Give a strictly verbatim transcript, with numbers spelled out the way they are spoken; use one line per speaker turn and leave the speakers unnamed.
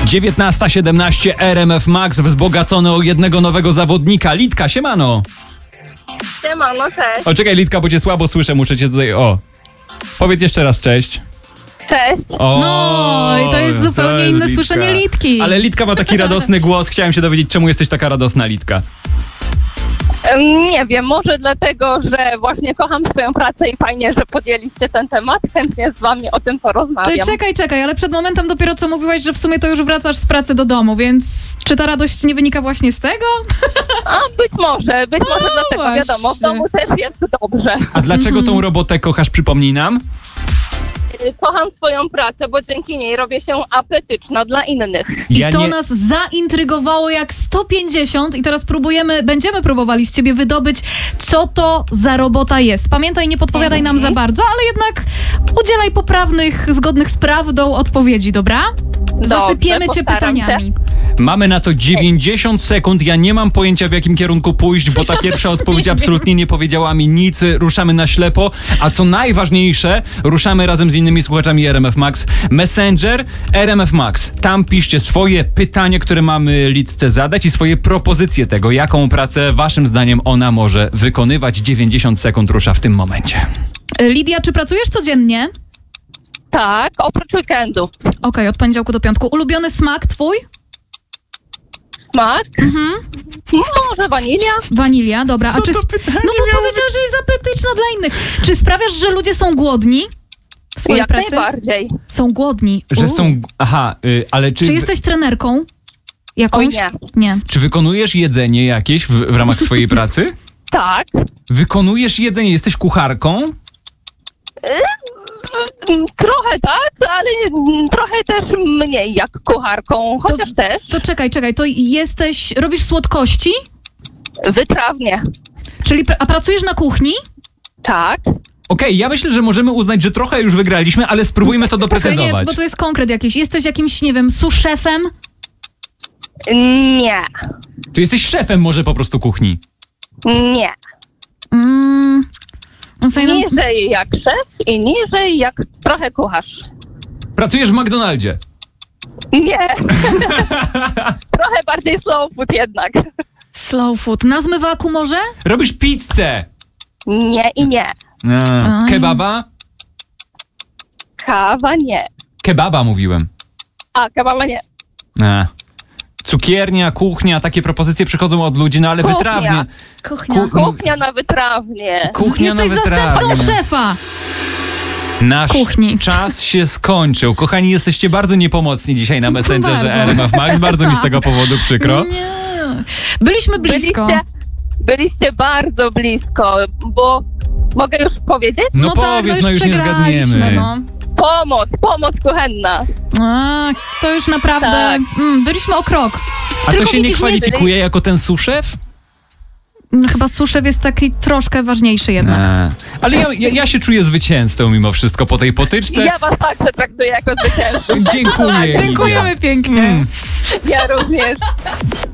dziewiętnasta siedemnaście R M F Max wzbogacony o jednego nowego zawodnika. Litka, siemano.
Siemano, cześć.
O, czekaj, Litka, bo cię słabo słyszę, muszę cię tutaj, o. Powiedz jeszcze raz cześć.
Cześć.
O,
No i to jest zupełnie
to jest
inne
Litka.
słyszenie Litki.
Ale Litka ma taki radosny głos. Chciałem się dowiedzieć, czemu jesteś taka radosna, Litka.
Em, Nie wiem, może dlatego, że właśnie kocham swoją pracę i fajnie, że podjęliście ten temat. Chętnie z wami o tym
To
porozmawiam.
czekaj, czekaj, ale przed momentem dopiero co mówiłaś, że w sumie to już wracasz z pracy do domu, więc czy ta radość nie wynika właśnie z tego?
A być może, być może dlatego,
właśnie.
wiadomo, w domu też jest dobrze.
A dlaczego tą robotę kochasz, przypomnij nam?
Y, Kocham swoją pracę, bo dzięki niej robię się apetyczna dla innych.
I
Ja
to
nie-
nas zaintrygowało jak sto pięćdziesiąt i teraz próbujemy, będziemy próbowali z ciebie wydobyć, co to za robota jest. Pamiętaj, nie podpowiadaj nam za bardzo, ale jednak udzielaj poprawnych, zgodnych z prawdą odpowiedzi, dobra? Zasypiemy cię
postaram się.
pytaniami.
Mamy na to dziewięćdziesiąt sekund. Ja nie mam pojęcia, w jakim kierunku pójść, bo ta pierwsza odpowiedź absolutnie nie powiedziała mi nic. Ruszamy na ślepo. A co najważniejsze, ruszamy razem z innymi słuchaczami R M F Max. Messenger R M F Max. Tam piszcie swoje pytanie, które mamy Litce zadać i swoje propozycje tego, jaką pracę waszym zdaniem ona może wykonywać. dziewięćdziesiąt sekund rusza w tym momencie.
Lidia, czy pracujesz codziennie?
Tak, oprócz weekendu.
Okej, od poniedziałku do piątku. Ulubiony smak twój?
Smak? Mhm. Może wanilia?
Wanilia, dobra.
Co
A czy
to
sp-
pytanie
no bo
miało
powiedział, że jest apetyczna dla innych. Czy sprawiasz, że ludzie są głodni w swojej
Jak
pracy?
najbardziej.
Są głodni.
Że
U.
są... Aha, y, ale czy...
Czy jesteś trenerką? Jakąś?
Oj, nie.
Nie.
Czy wykonujesz jedzenie jakieś w, w ramach swojej pracy?
Tak.
Wykonujesz jedzenie, jesteś kucharką?
Mm, Trochę tak, ale mm, trochę też mniej jak kucharką, chociaż też
To czekaj, czekaj, to jesteś, robisz słodkości?
wytrawnie.
Czyli, pr- a pracujesz na kuchni?
Tak.
Okej, ja myślę, że możemy uznać, że trochę już wygraliśmy, ale spróbujmy to
Okej, nie,
doprecyzować.
bo to jest konkret jakiś. Jesteś jakimś, nie wiem, sous-szefem?
Nie.
Ty jesteś szefem może po prostu kuchni.
Nie.
Mm, no sobie-
Niżej jak szef i niżej jak trochę kucharz.
Pracujesz w McDonaldzie.
Nie. Trochę bardziej slow food jednak.
Slow food. Na zmywaku może?
Robisz pizzę.
Nie i nie.
A,
Aj.
kebaba?
Kawa nie.
Kebaba mówiłem.
A, kawa nie.
A. Cukiernia, kuchnia, takie propozycje przychodzą od ludzi, no ale
Kuchnia.
wytrawnie.
Kuchnia.
Ku-
Kuchnia na wytrawnie.
Kuchnia
Jesteś
na
zastępcą
wytrawnie.
szefa.
Nasz
kuchni.
czas się skończył. Kochani, jesteście bardzo niepomocni dzisiaj na Messengerze
Bardzo.
R M F Max. Bardzo mi z tego powodu przykro.
Nie. Byliśmy blisko.
Byliście, byliście bardzo blisko, bo mogę już powiedzieć?
No,
tak,
powiedz, no już nie
przegraliśmy,
zgadniemy.
No.
Pomoc, pomoc kuchenna.
A, to już naprawdę...
Tak.
Mm, byliśmy o krok.
A
Tylko
to się nie
widzisz,
kwalifikuje jako ten suszef?
Mm, Chyba suszew jest taki troszkę ważniejszy jednak.
A. Ale ja, ja, ja się czuję zwycięzcą mimo wszystko po tej potyczce.
Ja was także traktuję jako zwycięzców.
Dziękuję. Lidia.
Dziękujemy pięknie.
Mm.
Ja również.